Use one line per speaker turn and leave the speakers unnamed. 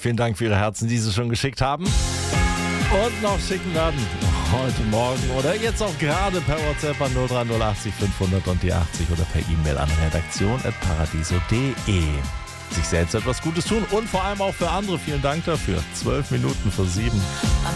Vielen Dank für Ihre Herzen, die Sie schon geschickt haben. Und noch schicken werden heute Morgen oder jetzt auch gerade per WhatsApp an 03080 500 und die 80 oder per E-Mail an redaktion@paradiso.de. Sich selbst etwas Gutes tun und vor allem auch für andere. Vielen Dank dafür. 12 Minuten vor 7.